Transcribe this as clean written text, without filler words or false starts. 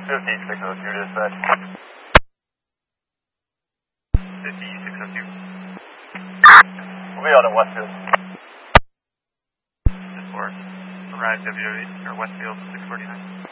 5602 dispatch. 5602. We'll be out at Westfield. This 4. Arrive WW or Westfield 649.